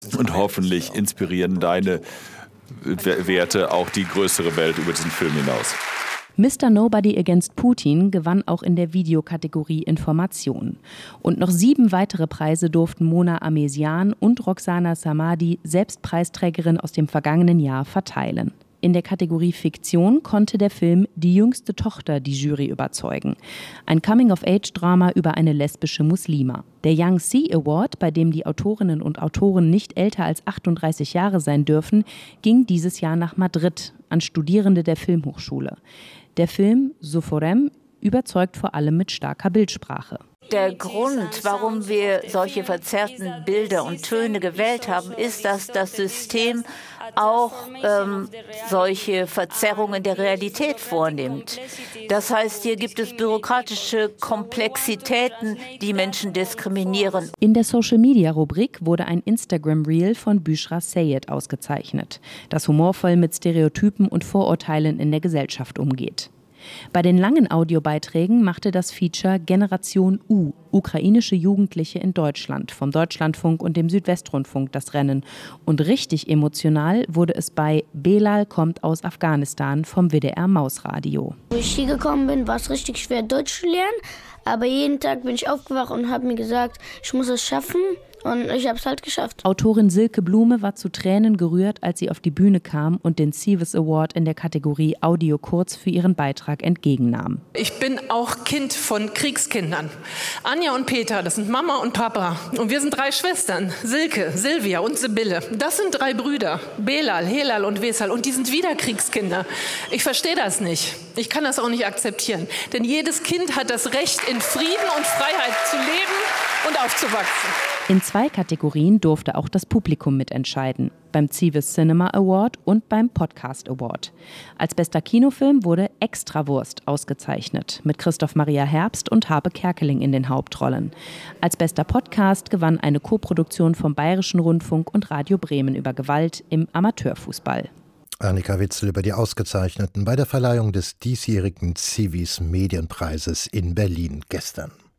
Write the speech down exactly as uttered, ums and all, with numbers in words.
Und hoffentlich inspirieren deine Werte auch die größere Welt über diesen Film hinaus. Mister Nobody Against Putin gewann auch in der Videokategorie Information. Und noch sieben weitere Preise durften Mona Amesian und Roxana Samadi, selbst Preisträgerin aus dem vergangenen Jahr, verteilen. In der Kategorie Fiktion konnte der Film Die jüngste Tochter die Jury überzeugen. Ein Coming-of-Age-Drama über eine lesbische Muslima. Der Young Sea Award, bei dem die Autorinnen und Autoren nicht älter als achtunddreißig Jahre sein dürfen, ging dieses Jahr nach Madrid an Studierende der Filmhochschule. Der Film Soforem überzeugt vor allem mit starker Bildsprache. Der Grund, warum wir solche verzerrten Bilder und Töne gewählt haben, ist, dass das System auch ähm, solche Verzerrungen der Realität vornimmt. Das heißt, hier gibt es bürokratische Komplexitäten, die Menschen diskriminieren. In der Social-Media-Rubrik wurde ein Instagram-Reel von Büshra Sayed ausgezeichnet, das humorvoll mit Stereotypen und Vorurteilen in der Gesellschaft umgeht. Bei den langen Audiobeiträgen machte das Feature Generation U, ukrainische Jugendliche in Deutschland, vom Deutschlandfunk und dem Südwestrundfunk das Rennen. Und richtig emotional wurde es bei Belal kommt aus Afghanistan vom W D R Mausradio. Als ich hier gekommen bin, war es richtig schwer, Deutsch zu lernen. Aber jeden Tag bin ich aufgewacht und habe mir gesagt, ich muss es schaffen. Und ich habe es halt geschafft. Autorin Silke Blume war zu Tränen gerührt, als sie auf die Bühne kam und den Sivas Award in der Kategorie Audio Kurz für ihren Beitrag entgegennahm. Ich bin auch Kind von Kriegskindern. Anja und Peter, das sind Mama und Papa. Und wir sind drei Schwestern, Silke, Silvia und Sibylle. Das sind drei Brüder, Belal, Helal und Wesal. Und die sind wieder Kriegskinder. Ich verstehe das nicht. Ich kann das auch nicht akzeptieren. Denn jedes Kind hat das Recht, in Frieden und Freiheit zu leben und aufzuwachsen. In zwei Kategorien durfte auch das Publikum mitentscheiden, beim Civis Cinema Award und beim Podcast Award. Als bester Kinofilm wurde Extrawurst ausgezeichnet, mit Christoph Maria Herbst und Harpe Kerkeling in den Hauptrollen. Als bester Podcast gewann eine Koproduktion vom Bayerischen Rundfunk und Radio Bremen über Gewalt im Amateurfußball. Annika Witzel über die Ausgezeichneten bei der Verleihung des diesjährigen Civis Medienpreises in Berlin gestern.